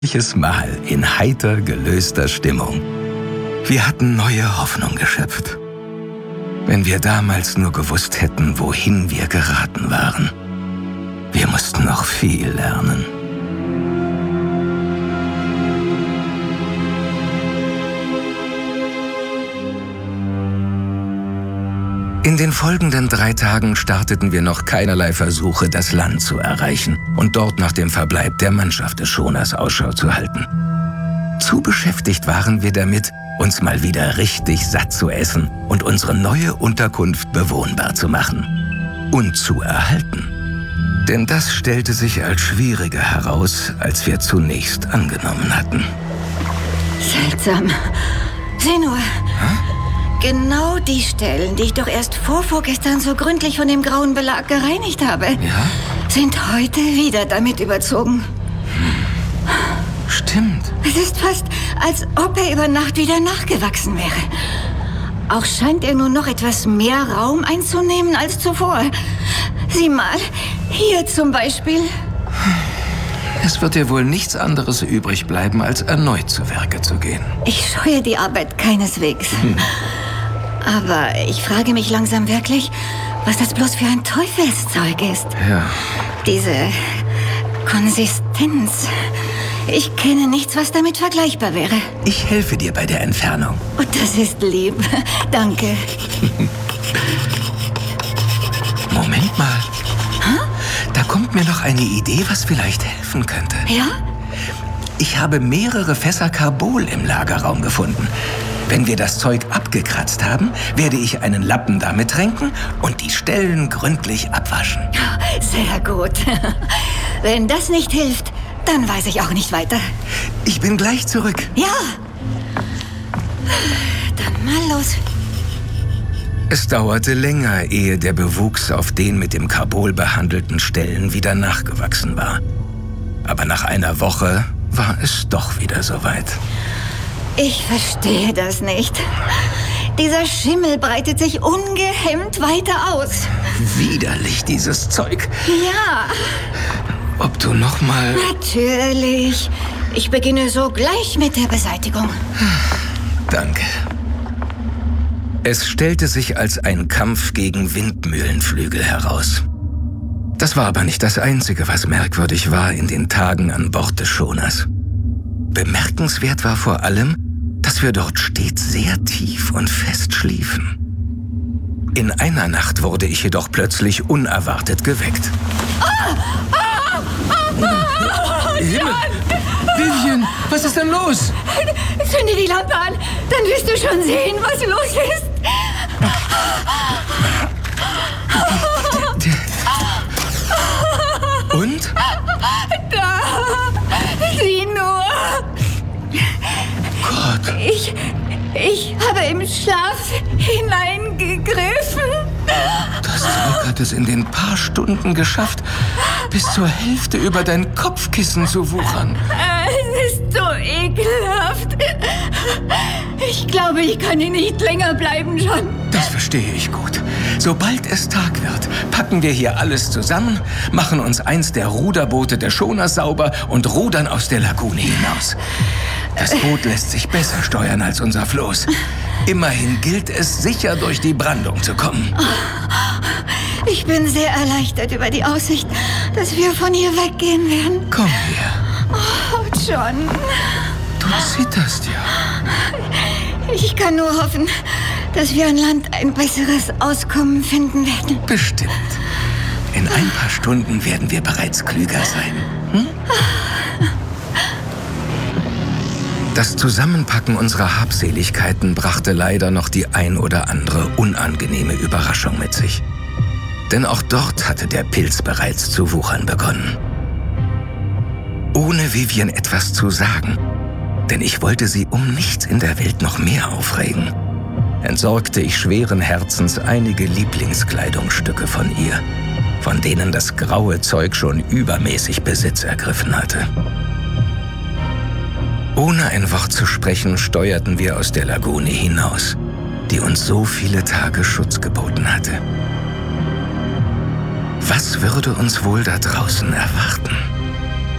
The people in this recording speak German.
Mal in heiter gelöster Stimmung. Wir hatten neue Hoffnung geschöpft. Wenn wir damals nur gewusst hätten, wohin wir geraten waren. Wir mussten noch viel lernen. In den folgenden 3 Tagen starteten wir noch keinerlei Versuche, das Land zu erreichen und dort nach dem Verbleib der Mannschaft des Schoners Ausschau zu halten. Zu beschäftigt waren wir damit, uns mal wieder richtig satt zu essen und unsere neue Unterkunft bewohnbar zu machen und zu erhalten. Denn das stellte sich als schwieriger heraus, als wir zunächst angenommen hatten. Seltsam. Sieh nur. Genau die Stellen, die ich doch erst vorgestern so gründlich von dem grauen Belag gereinigt habe, sind heute wieder damit überzogen. Stimmt. Es ist fast, als ob er über Nacht wieder nachgewachsen wäre. Auch scheint er nur noch etwas mehr Raum einzunehmen als zuvor. Sieh mal, hier zum Beispiel. Es wird dir wohl nichts anderes übrig bleiben, als erneut zu Werke zu gehen. Ich scheue die Arbeit keineswegs. Aber ich frage mich langsam wirklich, was das bloß für ein Teufelszeug ist. Ja. Diese Konsistenz. Ich kenne nichts, was damit vergleichbar wäre. Ich helfe dir bei der Entfernung. Und das ist lieb. Danke. Moment mal. Da kommt mir noch eine Idee, was vielleicht helfen könnte. Ja? Ich habe mehrere Fässer Karbol im Lagerraum gefunden. Wenn wir das Zeug abgekratzt haben, werde ich einen Lappen damit tränken und die Stellen gründlich abwaschen. Sehr gut. Wenn das nicht hilft, dann weiß ich auch nicht weiter. Ich bin gleich zurück. Ja. Dann mal los. Es dauerte länger, ehe der Bewuchs auf den mit dem Karbol behandelten Stellen wieder nachgewachsen war. Aber nach einer Woche war es doch wieder soweit. Ich verstehe das nicht. Dieser Schimmel breitet sich ungehemmt weiter aus. Widerlich, dieses Zeug. Ja. Ob du noch mal... Natürlich. Ich beginne sogleich mit der Beseitigung. Danke. Es stellte sich als ein Kampf gegen Windmühlenflügel heraus. Das war aber nicht das Einzige, was merkwürdig war in den Tagen an Bord des Schoners. Bemerkenswert war vor allem, dass wir dort stets sehr tief und fest schliefen. In einer Nacht wurde ich jedoch plötzlich unerwartet geweckt. Himmel! Vivian, was ist denn los? Zünde die Lampe an, dann wirst du schon sehen, was los ist. Und? Da! Sieh nur! Gott! Ich habe im Schlaf hineingegriffen. Das Zeug hat es in den paar Stunden geschafft, bis zur Hälfte über dein Kopfkissen zu wuchern. Es ist so ekelhaft. Ich glaube, ich kann hier nicht länger bleiben, John. Das verstehe ich gut. Sobald es Tag wird, packen wir hier alles zusammen, machen uns eins der Ruderboote der Schoner sauber und rudern aus der Lagune hinaus. Das Boot lässt sich besser steuern als unser Floß. Immerhin gilt es, sicher durch die Brandung zu kommen. Ich bin sehr erleichtert über die Aussicht, dass wir von hier weggehen werden. Komm her. Oh, John. Du zitterst ja. Ich kann nur hoffen, dass wir an Land ein besseres Auskommen finden werden. Bestimmt. In ein paar Stunden werden wir bereits klüger sein. Hm? Das Zusammenpacken unserer Habseligkeiten brachte leider noch die ein oder andere unangenehme Überraschung mit sich. Denn auch dort hatte der Pilz bereits zu wuchern begonnen. Ohne Vivian etwas zu sagen, denn ich wollte sie um nichts in der Welt noch mehr aufregen, entsorgte ich schweren Herzens einige Lieblingskleidungsstücke von ihr, von denen das graue Zeug schon übermäßig Besitz ergriffen hatte. Ohne ein Wort zu sprechen, steuerten wir aus der Lagune hinaus, die uns so viele Tage Schutz geboten hatte. Was würde uns wohl da draußen erwarten?